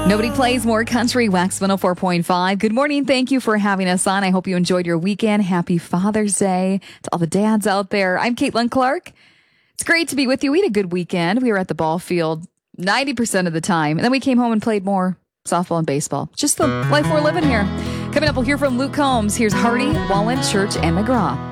Nobody plays more country. Wax 104.5. Good morning. Thank you for having us on. I hope you enjoyed your weekend. Happy Father's Day to all the dads out there. I'm Caitlin Clark. It's great to be with you. We had a good weekend. We were at the ball field 90% of the time. And then we came home and played more softball and baseball. Just the life we're living here. Coming up, we'll hear from Luke Combs. Here's Hardy, Wallen, Church, and McGraw.